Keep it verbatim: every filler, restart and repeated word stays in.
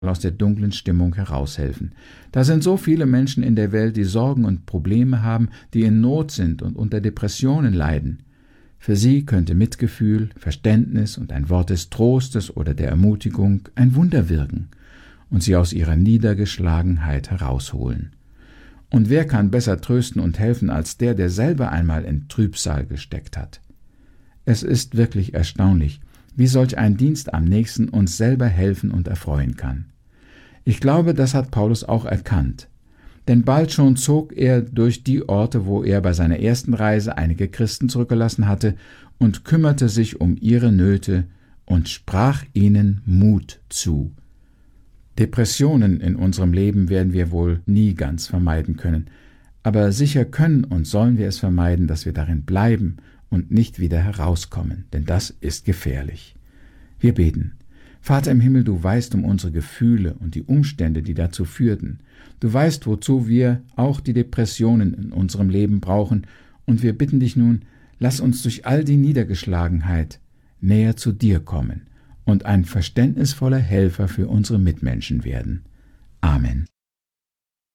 aus der dunklen Stimmung heraushelfen. Da sind so viele Menschen in der Welt, die Sorgen und Probleme haben, die in Not sind und unter Depressionen leiden. Für sie könnte Mitgefühl, Verständnis und ein Wort des Trostes oder der Ermutigung ein Wunder wirken und sie aus ihrer Niedergeschlagenheit herausholen. Und wer kann besser trösten und helfen als der, der selber einmal in Trübsal gesteckt hat? Es ist wirklich erstaunlich, wie solch ein Dienst am Nächsten uns selber helfen und erfreuen kann. Ich glaube, das hat Paulus auch erkannt. Denn bald schon zog er durch die Orte, wo er bei seiner ersten Reise einige Christen zurückgelassen hatte, und kümmerte sich um ihre Nöte und sprach ihnen Mut zu. Depressionen in unserem Leben werden wir wohl nie ganz vermeiden können, aber sicher können und sollen wir es vermeiden, dass wir darin bleiben und nicht wieder herauskommen, denn das ist gefährlich. Wir beten. Vater im Himmel, du weißt um unsere Gefühle und die Umstände, die dazu führten. Du weißt, wozu wir auch die Depressionen in unserem Leben brauchen, und wir bitten dich nun, lass uns durch all die Niedergeschlagenheit näher zu dir kommen und ein verständnisvoller Helfer für unsere Mitmenschen werden. Amen.